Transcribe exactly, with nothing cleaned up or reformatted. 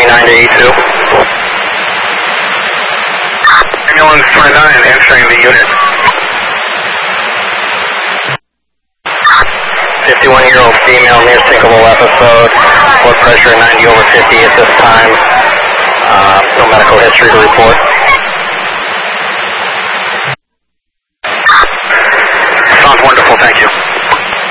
twenty-nine to eight two. Ambulance twenty-nine entering the unit. fifty-one-year-old female near syncopal episode. Blood pressure ninety over fifty at this time. Uh, no medical history to report.